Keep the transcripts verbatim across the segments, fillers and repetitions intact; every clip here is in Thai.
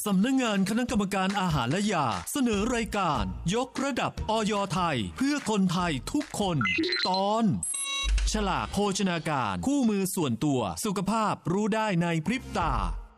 สำนักงานคณะกรรมการอาหารและยาเสนอรายการยกระดับอย.ไทยเพื่อคนไทยทุกคนตอนฉลากโภชนาการคู่มือส่วนตัวสุขภาพรู้ได้ในพริบตา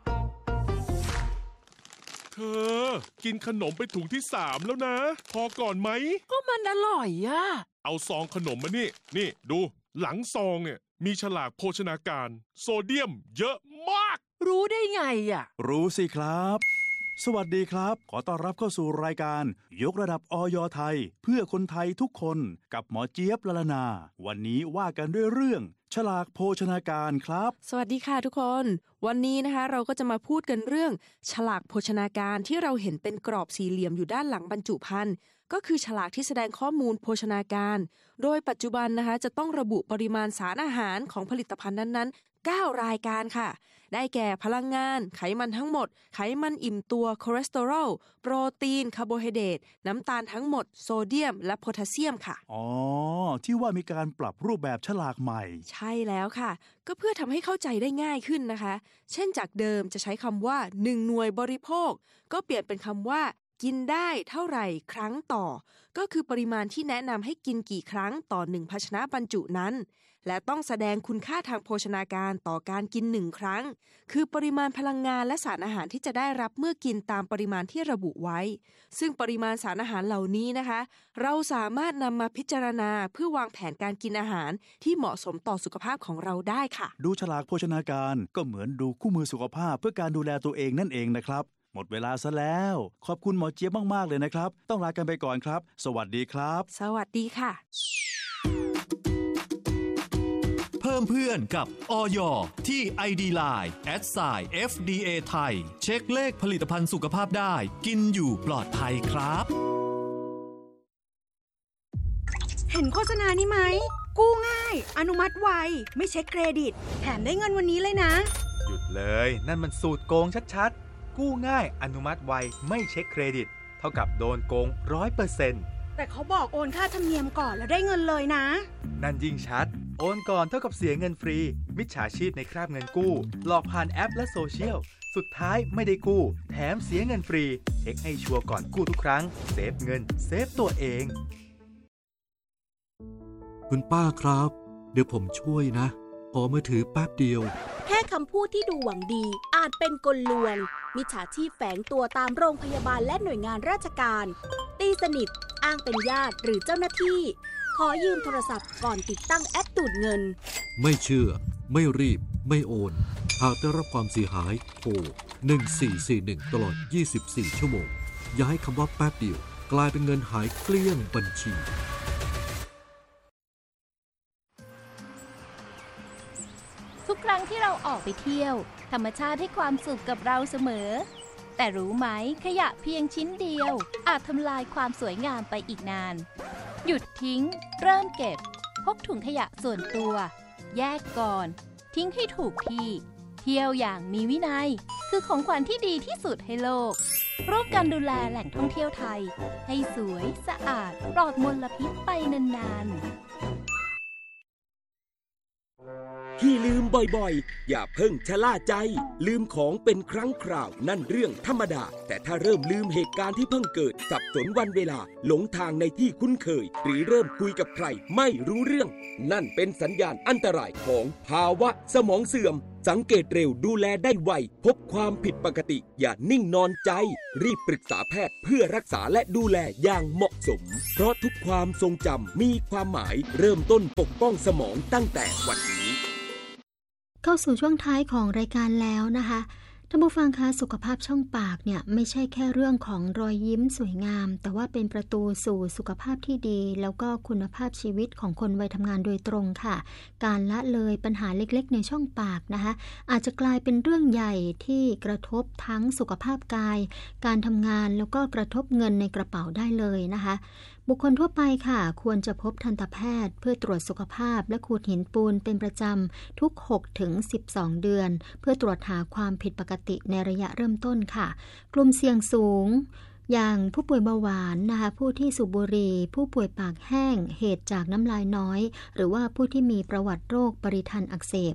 เธอกินขนมไปถุงที่สามแล้วนะพอก่อนไหมก็มันอร่อยอะเอาซองขนมมานี่นี่ดูหลังซองเนี่ยมีฉลากโภชนาการโซเดียมเยอะมากรู้ได้ไงอะรู้สิครับสวัสดีครับขอต้อนรับเข้าสู่รายการยกระดับอย.ไทยเพื่อคนไทยทุกคนกับหมอเจี๊ยบละลานาวันนี้ว่ากันด้วยเรื่องฉลากโภชนาการครับสวัสดีค่ะทุกคนวันนี้นะคะเราก็จะมาพูดกันเรื่องฉลากโภชนาการที่เราเห็นเป็นกรอบสี่เหลี่ยมอยู่ด้านหลังบรรจุภัณฑ์ก็คือฉลากที่แสดงข้อมูลโภชนาการโดยปัจจุบันนะคะจะต้องระบุปริมาณสารอาหารของผลิตภัณฑ์นั้นๆเก้ารายการค่ะได้แก่พลังงานไขมันทั้งหมดไขมันอิ่มตัวคอเลสเตอรอลโปรตีนคาร์โบไฮเดรตน้ำตาลทั้งหมดโซเดียมและโพแทสเซียมค่ะอ๋อที่ว่ามีการปรับรูปแบบฉลากใหม่ใช่แล้วค่ะก็เพื่อทำให้เข้าใจได้ง่ายขึ้นนะคะเช่นจากเดิมจะใช้คำว่าหนึ่งหน่วยบริโภคก็เปลี่ยนเป็นคำว่ากินได้เท่าไหร่ครั้งต่อก็คือปริมาณที่แนะนำให้กินกี่ครั้งต่อหนึ่งภาชนะบรรจุนั้นและต้องแสดงคุณค่าทางโภชนาการต่อการกินหนึ่งครั้งคือปริมาณพลังงานและสารอาหารที่จะได้รับเมื่อกินตามปริมาณที่ระบุไว้ซึ่งปริมาณสารอาหารเหล่านี้นะคะเราสามารถนำมาพิจารณาเพื่อวางแผนการกินอาหารที่เหมาะสมต่อสุขภาพของเราได้ค่ะดูฉลากโภชนาการก็เหมือนดูคู่มือสุขภาพเพื่อการดูแลตัวเองนั่นเองนะครับหมดเวลาซะแล้วขอบคุณหมอเจี๊ยบมากๆเลยนะครับต้องลากันไปก่อนครับสวัสดีครับสวัสดีค่ะเพิ่มเพื่อนกับอย.ที่ ไอ ดี ไลน์ แอท ไซน์ เอฟ ดี เอ ไทยเช็คเลขผลิตภัณฑ์สุขภาพได้กินอยู่ปลอดภัยครับเห็นโฆษณานี้ไหมกู้ง่ายอนุมัติไวไม่เช็คเครดิตแถมได้เงินวันนี้เลยนะหยุดเลยนั่นมันสูตรโกงชัดๆกู้ง่ายอนุมัติไวไม่เช็คเครดิตเท่ากับโดนโกง ร้อยเปอร์เซ็นต์แต่เขาบอกโอนค่าธรรมเนียมก่อนแล้วได้เงินเลยนะนั่นยิ่งชัดโอนก่อนเท่ากับเสียเงินฟรีมิจฉาชีพในคราบเงินกู้หลอกผ่านแอปและโซเชียลสุดท้ายไม่ได้กู้แถมเสียเงินฟรีเช็คให้ชัวร์ก่อนกู้ทุกครั้งเซฟเงินเซฟตัวเองคุณป้าครับเดี๋ยวผมช่วยนะขอมือถือแป๊บเดียวแค่คำพูดที่ดูหวังดีอาจเป็นกลลวงมิจฉาชีพแฝงตัวตามโรงพยาบาลและหน่วยงานราชการตีสนิทอ้างเป็นญาติหรือเจ้าหน้าที่ขอยืมโทรศัพท์ก่อนติดตั้งแอปดูดเงินไม่เชื่อไม่รีบไม่โอนหากได้รับความเสียหายโทรหนึ่งสี่สี่หนึ่งตลอดยี่สิบสี่ชั่วโมงอย่าให้คำว่าแป๊บเดียวกลายเป็นเงินหายเกลี้ยงบัญชีทุกครั้งที่เราออกไปเที่ยวธรรมชาติให้ความสุขกับเราเสมอแต่รู้ไหมขยะเพียงชิ้นเดียวอาจทำลายความสวยงามไปอีกนานหยุดทิ้งเริ่มเก็บพกถุงขยะส่วนตัวแยกก่อนทิ้งให้ถูกที่เที่ยวอย่างมีวินัยคือของขวัญที่ดีที่สุดให้โลกร่วมกันดูแลแหล่งท่องเที่ยวไทยให้สวยสะอาดปลอดมลพิษไปนานๆที่ลืมบ่อยๆอย่าเพิ่งชะล่าใจลืมของเป็นครั้งคราวนั่นเรื่องธรรมดาแต่ถ้าเริ่มลืมเหตุการณ์ที่เพิ่งเกิดสับสนวันเวลาหลงทางในที่คุ้นเคยหรือเริ่มคุยกับใครไม่รู้เรื่องนั่นเป็นสัญญาณอันตรายของภาวะสมองเสื่อมสังเกตเร็วดูแลได้ไวพบความผิดปกติอย่านิ่งนอนใจรีบปรึกษาแพทย์เพื่อรักษาและดูแลอย่างเหมาะสมเพราะทุกความทรงจำมีความหมายเริ่มต้นปกป้องสมองตั้งแต่วันนี้เข้าสู่ช่วงท้ายของรายการแล้วนะคะท่านผู้ฟังคะสุขภาพช่องปากเนี่ยไม่ใช่แค่เรื่องของรอยยิ้มสวยงามแต่ว่าเป็นประตูสู่สุขภาพที่ดีแล้วก็คุณภาพชีวิตของคนวัยทำงานโดยตรงค่ะการละเลยปัญหาเล็กๆในช่องปากนะคะอาจจะกลายเป็นเรื่องใหญ่ที่กระทบทั้งสุขภาพกายการทำงานแล้วก็กระทบเงินในกระเป๋าได้เลยนะคะบุคคลทั่วไปค่ะควรจะพบทันตแพทย์เพื่อตรวจสุขภาพและขูดหินปูนเป็นประจำทุก หกถึงสิบสอง เดือนเพื่อตรวจหาความผิดปกติในระยะเริ่มต้นค่ะกลุ่มเสี่ยงสูงอย่างผู้ป่วยเบาหวานนะคะผู้ที่สูบบุหรี่ผู้ป่วยปากแห้งเหตุจากน้ำลายน้อยหรือว่าผู้ที่มีประวัติโรคปริทันอักเสบ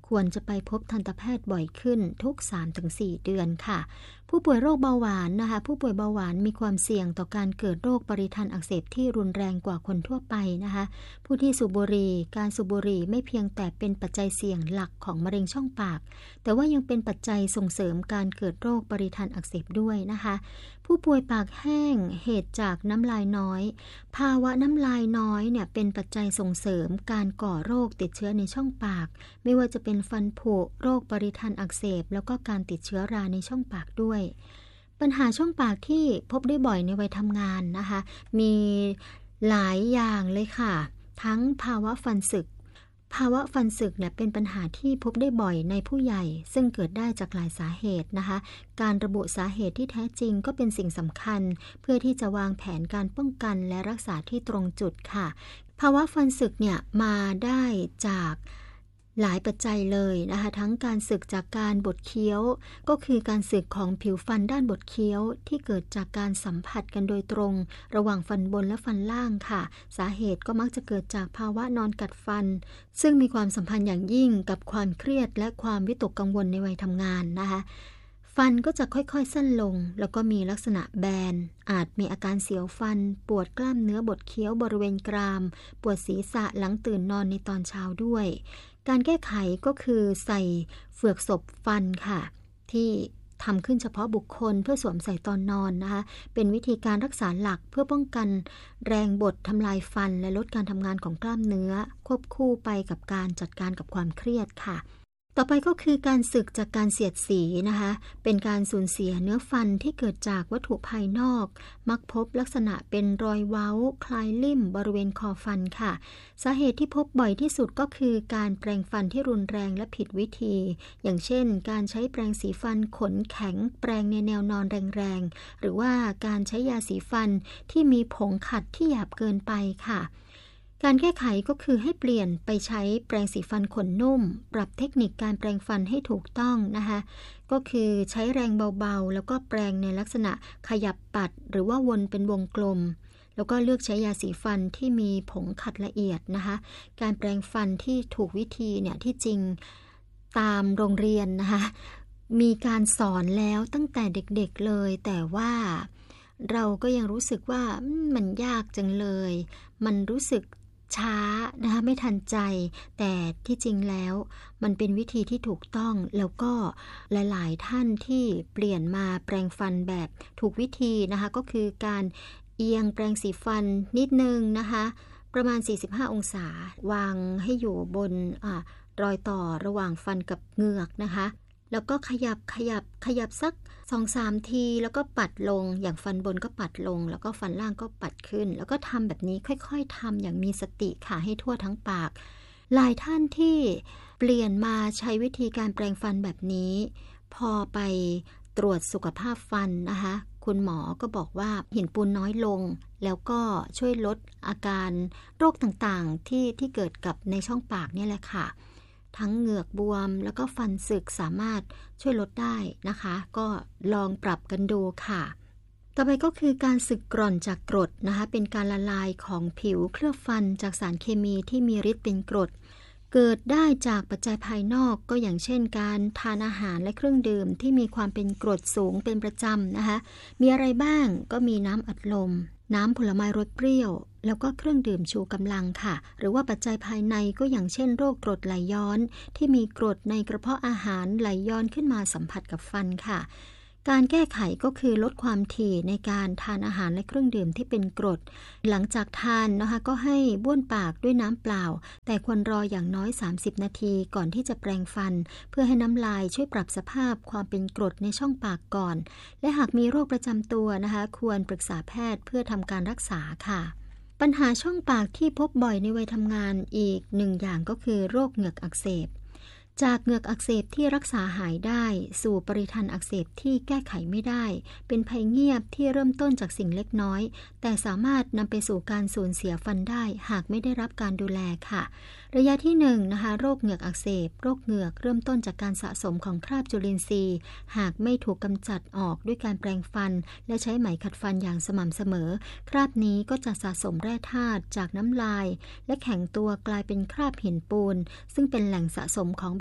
ควรจะไปพบทันตแพทย์บ่อยขึ้นทุก สามถึงสี่ เดือนค่ะผู้ป่วยโรคเบาหวานนะคะผู้ป่วยเบาหวานมีความเสี่ยงต่อการเกิดโรคปริทันอักเสบที่รุนแรงกว่าคนทั่วไปนะคะผู้ที่สูบบุหรี่การสูบบุหรี่ไม่เพียงแต่เป็นปัจจัยเสี่ยงหลักของมะเร็งช่องปากแต่ว่ายังเป็นปัจจัยส่งเสริมการเกิดโรคปริทันอักเสบด้วยนะคะผู้ป่วยปากแห้งเหตุจากน้ำลายน้อยภาวะน้ำลายน้อยเนี่ยเป็นปัจจัยส่งเสริมการก่อโรคติดเชื้อในช่องปากไม่ว่าจะเป็นฟันผุโรคปริทันอักเสบแล้วก็การติดเชื้อราในช่องปากด้วยปัญหาช่องปากที่พบได้บ่อยในวัยทำงานนะคะมีหลายอย่างเลยค่ะทั้งภาวะฟันสึกภาวะฟันสึกเนี่ยเป็นปัญหาที่พบได้บ่อยในผู้ใหญ่ซึ่งเกิดได้จากหลายสาเหตุนะคะการระบุสาเหตุที่แท้จริงก็เป็นสิ่งสำคัญเพื่อที่จะวางแผนการป้องกันและรักษาที่ตรงจุดค่ะภาวะฟันสึกเนี่ยมาได้จากหลายปัจจัยเลยนะคะทั้งการสึกจากการบดเคี้ยวก็คือการสึกของผิวฟันด้านบดเคี้ยวที่เกิดจากการสัมผัสกันโดยตรงระหว่างฟันบนและฟันล่างค่ะสาเหตุก็มักจะเกิดจากภาวะนอนกัดฟันซึ่งมีความสัมพันธ์อย่างยิ่งกับความเครียดและความวิตกกังวลในวัยทำงานนะคะฟันก็จะค่อยๆสั้นลงแล้วก็มีลักษณะแบนอาจมีอาการเสียวฟันปวดกล้ามเนื้อบดเคี้ยวบริเวณกรามปวดศีรษะหลังตื่นนอนในตอนเช้าด้วยการแก้ไขก็คือใส่เฟือกศพฟันค่ะที่ทำขึ้นเฉพาะบุคคลเพื่อสวมใส่ตอนนอนนะคะเป็นวิธีการรักษาหลักเพื่อป้องกันแรงบดทำลายฟันและลดการทำงานของกล้ามเนื้อควบคู่ไปกับการจัดการกับความเครียดค่ะต่อไปก็คือการสึกจากการเสียดสีนะคะเป็นการสูญเสียเนื้อฟันที่เกิดจากวัตถุภายนอกมักพบลักษณะเป็นรอยเว้าคล้ายลิ่มบริเวณคอฟันค่ะสาเหตุที่พบบ่อยที่สุดก็คือการแปรงฟันที่รุนแรงและผิดวิธีอย่างเช่นการใช้แปรงสีฟันขนแข็งแปรงในแนวนอนแรงๆหรือว่าการใช้ยาสีฟันที่มีผงขัดที่หยาบเกินไปค่ะการแก้ไขก็คือให้เปลี่ยนไปใช้แปรงสีฟันขนนุ่มปรับเทคนิคการแปรงฟันให้ถูกต้องนะคะก็คือใช้แรงเบาๆแล้วก็แปรงในลักษณะขยับปัดหรือว่าวนเป็นวงกลมแล้วก็เลือกใช้ยาสีฟันที่มีผงขัดละเอียดนะคะการแปรงฟันที่ถูกวิธีเนี่ยที่จริงตามโรงเรียนนะคะมีการสอนแล้วตั้งแต่เด็กๆเลยแต่ว่าเราก็ยังรู้สึกว่ามันยากจังเลยมันรู้สึกช้านะคะไม่ทันใจแต่ที่จริงแล้วมันเป็นวิธีที่ถูกต้องแล้วก็หลายๆท่านที่เปลี่ยนมาแปรงฟันแบบถูกวิธีนะคะก็คือการเอียงแปรงสีฟันนิดนึงนะคะประมาณสี่สิบห้าองศาวางให้อยู่บนอ่ารอยต่อระหว่างฟันกับเหงือกนะคะแล้วก็ขยับขยับขยับสัก สองถึงสาม ทีแล้วก็ปัดลงอย่างฟันบนก็ปัดลงแล้วก็ฟันล่างก็ปัดขึ้นแล้วก็ทำแบบนี้ค่อยๆทำอย่างมีสติค่ะให้ทั่วทั้งปากหลายท่านที่เปลี่ยนมาใช้วิธีการแปรงฟันแบบนี้พอไปตรวจสุขภาพฟันนะคะคุณหมอก็บอกว่าหินปูนน้อยลงแล้วก็ช่วยลดอาการโรคต่างๆที่ที่เกิดกับในช่องปากนี่แหละค่ะทั้งเหงือกบวมแล้วก็ฟันสึกสามารถช่วยลดได้นะคะก็ลองปรับกันดูค่ะต่อไปก็คือการสึกกร่อนจากกรดนะคะเป็นการละลายของผิวเคลือบฟันจากสารเคมีที่มีฤทธิ์เป็นกรดเกิดได้จากปัจจัยภายนอกก็อย่างเช่นการทานอาหารและเครื่องดื่มที่มีความเป็นกรดสูงเป็นประจำนะคะมีอะไรบ้างก็มีน้ำอัดลมน้ำผลไม้รสเปรี้ยวแล้วก็เครื่องดื่มชูกำลังค่ะหรือว่าปัจจัยภายในก็อย่างเช่นโรคกรดไหลย้อนที่มีกรดในกระเพาะอาหารไหลย้อนขึ้นมาสัมผัสกับฟันค่ะการแก้ไขก็คือลดความถี่ในการทานอาหารและเครื่องดื่มที่เป็นกรดหลังจากทานนะคะก็ให้บ้วนปากด้วยน้ำเปล่าแต่ควรรออย่างน้อยสามสิบนาทีก่อนที่จะแปรงฟันเพื่อให้น้ำลายช่วยปรับสภาพความเป็นกรดในช่องปากก่อนและหากมีโรคประจำตัวนะคะควรปรึกษาแพทย์เพื่อทำการรักษาค่ะปัญหาช่องปากที่พบบ่อยในวัยทำงานอีกหนึ่งอย่างก็คือโรคเหงือกอักเสบจากเหงือกอักเสบที่รักษาหายได้สู่ปริทันอักเสบที่แก้ไขไม่ได้เป็นภัยเงียบที่เริ่มต้นจากสิ่งเล็กน้อยแต่สามารถนำไปสู่การสูญเสียฟันได้หากไม่ได้รับการดูแลค่ะระยะที่หนึ่งนะคะโรคเหงือกอักเสบโรคเหงือกเริ่มต้นจากการสะสมของคราบจุลินทรีย์หากไม่ถูกกำจัดออกด้วยการแปรงฟันและใช้ไหมขัดฟันอย่างสม่ำเสมอคราบนี้ก็จะสะสมแร่ธาตุจากน้ำลายและแข็งตัวกลายเป็นคราบหินปูนซึ่งเป็นแหล่งสะสมของแบ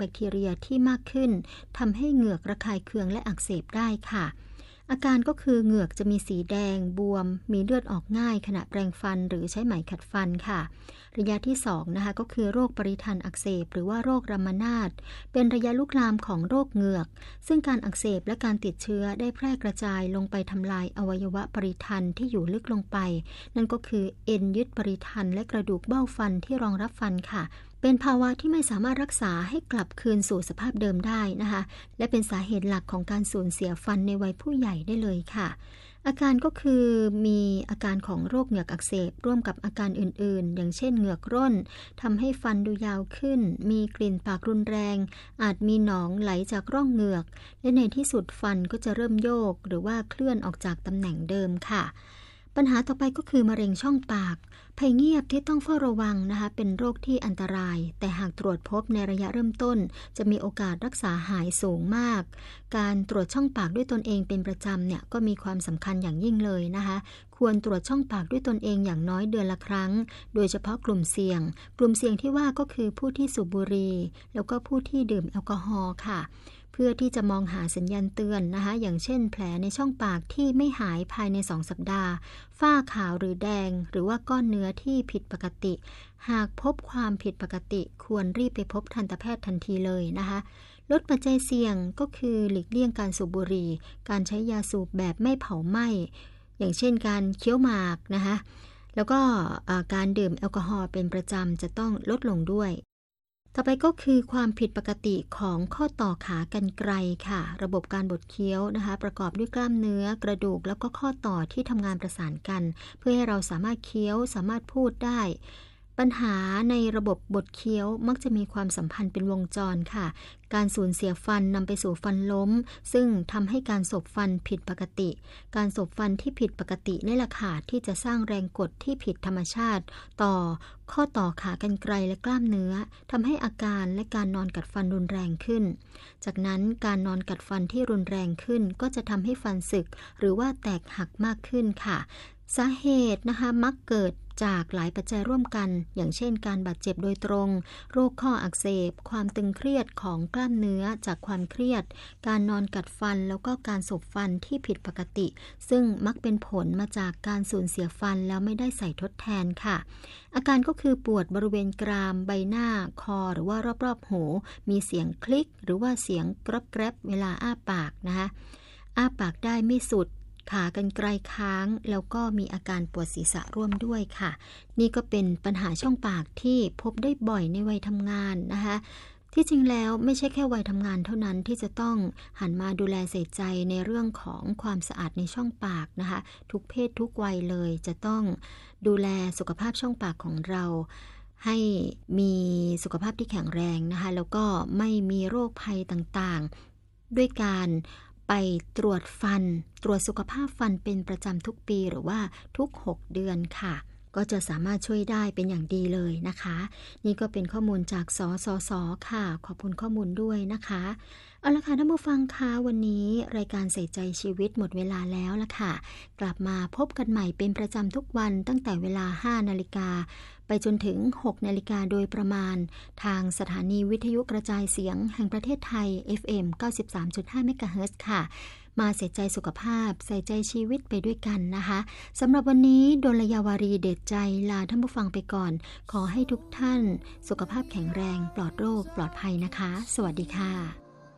คทีเรียที่มากขึ้นทำให้เหงือกระคายเคืองและอักเสบได้ค่ะอาการก็คือเหงือกจะมีสีแดงบวมมีเลือดออกง่ายขณะแปรงฟันหรือใช้ไหมขัดฟันค่ะระยะที่สองนะคะก็คือโรคปริทันอักเสบหรือว่าโรครัมนาถเป็นระยะลุกลามของโรคเหงือกซึ่งการอักเสบและการติดเชื้อได้แพร่กระจายลงไปทำลายอวัยวะปริทันที่อยู่ลึกลงไปนั่นก็คือเอ็นยึดปริทันและกระดูกเบ้าฟันที่รองรับฟันค่ะเป็นภาวะที่ไม่สามารถรักษาให้กลับคืนสู่สภาพเดิมได้นะคะและเป็นสาเหตุหลักของการสูญเสียฟันในวัยผู้ใหญ่ได้เลยค่ะอาการก็คือมีอาการของโรคเหงือกอักเสบร่วมกับอาการอื่นๆอย่างเช่นเหงือกร่นทำให้ฟันดูยาวขึ้นมีกลิ่นปากรุนแรงอาจมีหนองไหลจากร่องเหงือกและในที่สุดฟันก็จะเริ่มโยกหรือว่าเคลื่อนออกจากตำแหน่งเดิมค่ะปัญหาต่อไปก็คือมะเร็งช่องปากภัยเงียบที่ต้องเฝ้าระวังนะคะเป็นโรคที่อันตรายแต่หากตรวจพบในระยะเริ่มต้นจะมีโอกาสรักษาหายสูงมากการตรวจช่องปากด้วยตนเองเป็นประจำเนี่ยก็มีความสำคัญอย่างยิ่งเลยนะคะควรตรวจช่องปากด้วยตนเองอย่างน้อยเดือนละครั้งโดยเฉพาะกลุ่มเสี่ยงกลุ่มเสี่ยงที่ว่าก็คือผู้ที่สูบบุหรี่แล้วก็ผู้ที่ดื่มแอลกอฮอล์ค่ะเพื่อที่จะมองหาสัญญาณเตือนนะคะอย่างเช่นแผลในช่องปากที่ไม่หายภายในสองสัปดาห์ฝ้าขาวหรือแดงหรือว่าก้อนเนื้อที่ผิดปกติหากพบความผิดปกติควรรีบไปพบทันตแพทย์ทันทีเลยนะคะลดปัจจัยเสี่ยงก็คือหลีกเลี่ยงการสูบบุหรี่การใช้ยาสูบแบบไม่เผาไหม้อย่างเช่นการเคี้ยวหมากนะคะแล้วก็การดื่มแอลกอฮอล์เป็นประจำจะต้องลดลงด้วยต่อไปก็คือความผิดปกติของข้อต่อขากรรไกรค่ะระบบการบดเคี้ยวนะคะประกอบด้วยกล้ามเนื้อกระดูกแล้วก็ข้อต่อที่ทำงานประสานกันเพื่อให้เราสามารถเคี้ยวสามารถพูดได้ปัญหาในระบบบดเคี้ยวมักจะมีความสัมพันธ์เป็นวงจรค่ะการสูญเสียฟันนำไปสู่ฟันล้มซึ่งทำให้การสบฟันผิดปกติการสบฟันที่ผิดปกตินี่แหละค่ะที่จะสร้างแรงกดที่ผิดธรรมชาติต่อข้อต่อขากรรไกรและกล้ามเนื้อทำให้อาการและการนอนกัดฟันรุนแรงขึ้นจากนั้นการนอนกัดฟันที่รุนแรงขึ้นก็จะทำให้ฟันสึกหรือว่าแตกหักมากขึ้นค่ะสาเหตุนะคะมักเกิดจากหลายปัจจัยร่วมกันอย่างเช่นการบาดเจ็บโดยตรงโรคข้ออักเสบความตึงเครียดของกล้ามเนื้อจากความเครียดการนอนกัดฟันแล้วก็การสบฟันที่ผิดปกติซึ่งมักเป็นผลมาจากการสูญเสียฟันแล้วไม่ได้ใส่ทดแทนค่ะอาการก็คือปวดบริเวณกรามใบหน้าคอหรือว่ารอบๆหูมีเสียงคลิกหรือว่าเสียงกรอบแกรบเวลาอ้าปากนะคะอ้าปากได้ไม่สุดขากรรไกรค้างแล้วก็มีอาการปวดศีรษะร่วมด้วยค่ะนี่ก็เป็นปัญหาช่องปากที่พบได้บ่อยในวัยทำงานนะคะที่จริงแล้วไม่ใช่แค่วัยทำงานเท่านั้นที่จะต้องหันมาดูแลใส่ใจในเรื่องของความสะอาดในช่องปากนะคะทุกเพศทุกวัยเลยจะต้องดูแลสุขภาพช่องปากของเราให้มีสุขภาพที่แข็งแรงนะคะแล้วก็ไม่มีโรคภัยต่างๆด้วยการไปตรวจฟันตรวจสุขภาพฟันเป็นประจำทุกปีหรือว่าทุกหกเดือนค่ะก็จะสามารถช่วยได้เป็นอย่างดีเลยนะคะนี่ก็เป็นข้อมูลจากสสส.ค่ะขอบคุณข้อมูลด้วยนะคะเอาละค่ะท่านผู้ฟังคะวันนี้รายการใส่ใจชีวิตหมดเวลาแล้วละค่ะกลับมาพบกันใหม่เป็นประจำทุกวันตั้งแต่เวลา ห้านาฬิกาไปจนถึง หกนาฬิกาโดยประมาณทางสถานีวิทยุกระจายเสียงแห่งประเทศไทย เอฟ เอ็ม เก้าสิบสามจุดห้า เมกะเฮิรตซ์ค่ะมาใส่ใจสุขภาพใส่ใจชีวิตไปด้วยกันนะคะสำหรับวันนี้ดลยาวารีเดชใจลาท่านผู้ฟังไปก่อนขอให้ทุกท่านสุขภาพแข็งแรงปลอดโรคปลอดภัยนะคะสวัสดีค่ะ